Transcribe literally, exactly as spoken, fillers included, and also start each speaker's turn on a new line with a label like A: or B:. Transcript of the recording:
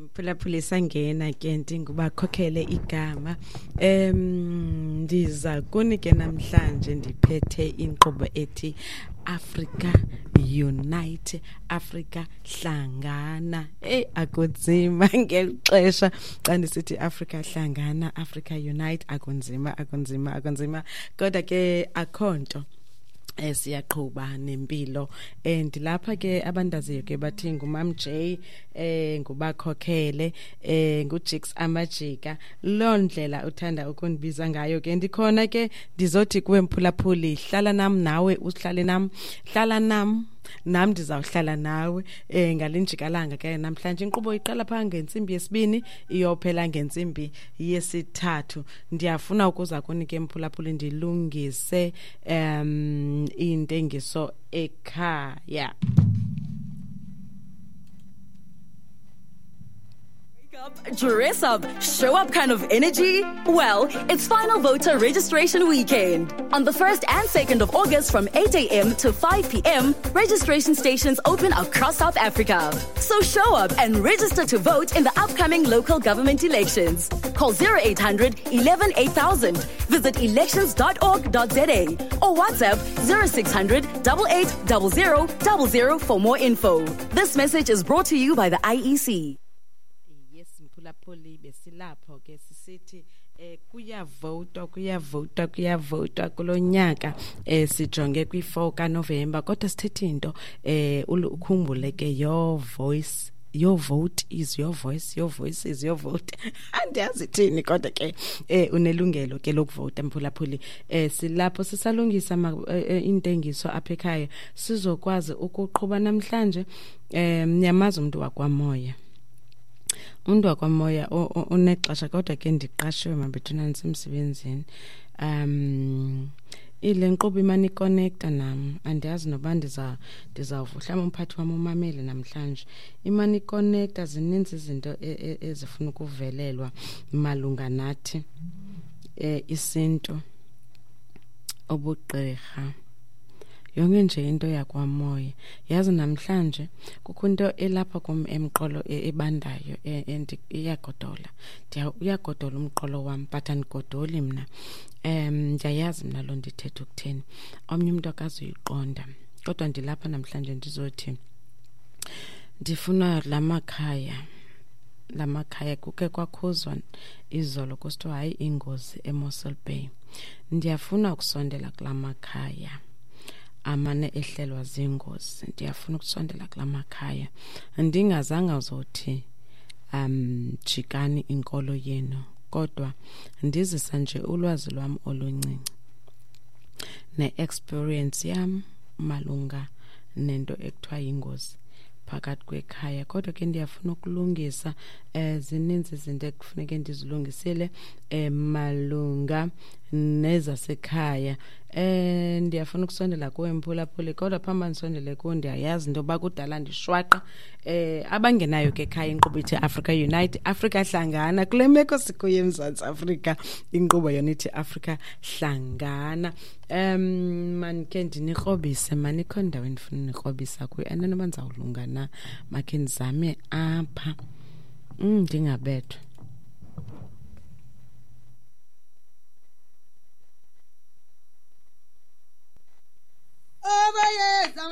A: phulaphula sangena ke ndinguba khokhele igama em ndiza kunike namhlanje ndiphethe inkqubo ethi Africa Unite, Africa hlangana. Hey akunzima ngelixesha xa ndisithi Africa hlangana, Africa Unite, akunzima akunzima akunzima kodwa ke akhonto eh siyaqhuba nempilo and lapha ke abandaziyo ke bathi ngumam J eh ngubakhokhele eh ngujix amajika londlela uthanda ukundibiza ngayo ke ndikhona ke ndizothi kuwe mphulaphuli hlala nam nawe usihlale nam hlala nam nam ndizawuhlala nawe eh ngalinjikalanga ke namhlanje inkqubo iqala pha ngentsimbi yesibini iyophela ngentsimbi yesithathu. Ndiyafuna ukuza kunike mphulaphuli ndilungise um intengiso ekhaya.
B: Dress up, show up kind of energy? Well, it's final voter registration weekend. On the first and second of August from eight a.m. to five p.m, registration stations open across South Africa. So show up and register to vote in the upcoming local government elections. Call zero eight hundred eleven eight thousand, visit elections dot org dot za or WhatsApp zero six hundred eight eight zero zero zero zero for more info. This message is brought to you by the I E C.
A: Phulaphuli besilapho ke sisithi eh kuyavotwa kuyavotwa kuyavotwa kulonyaka eh sijonge kwi four ka November kodwa sithethe into eh ukhumbule ke your voice your vote is your voice your voice is your vote andiyazi thini kodwa ke eh unelungelo ke lokuvota mphulaphuli eh silapho sisalungisa intengiso apha ekhaya sizokwazi ukuqhuba namhlanje eh nyamaza umuntu wakwamoya umuntu wakwamoya unexesha kodwa ke ndiqashiwe mabethuna nisemsebenzini um ile nkqubo imani connecta nam andiyazi noba ndiza ndizawuvuhla umphathi wami umamele namhlanje imani connecta zininzi izinto ezifuna ukuvelelwa malunga nathi eh isinto obugqirha yonke nje into yakwamoya yazi namhlanje kukho into elapha kum emqolo ebandayo and iyagodola ndiya uyagodola umqolo wami but andigodoli mina em ndiyayazi mina lo ndithethe ukutheni omnye umuntu akazuyiqonda kodwa ndilapha namhlanje ndizothi ndifuna lamakhaya lamakhaya kuke kwakhuzwa izolo kusithiwa hayi ingozi eMossel Bay. Ndiyafuna ukusondela kulamakhaya amane ehlelwa zingozi ndiyafuna ukusondela kulamakhaya ndingazange uzothi um jikani inkolo yenu kodwa ndizisa nje ulwazi lwami oluncinci ne-experience yam malunga nento ekuthiwa ingozi phakathi kwekhaya kodwa ke ndiyafuna ukulungisa ezininzi izinto ekufuneka ndizilungisile malunga nezasekhaya eh ndiyafuna ukusondela kuwe mphulaphuli kodwa phamba nisondele kuwe ndiyayazi into ba kudala ndishwaqa eh abangenayo ke ekhaya inkqubo ithi Africa Unite, Africa hlangana kule meko sikuye eMzantsi Afrika inkqubo yona ithi Africa hlangana em manike ndinikrobise manikho ndaweni ndifuna nikrobisa kuyo andinoba ndizawulunga na makhe ndizame apha ndingabethwa
C: Oh, yes.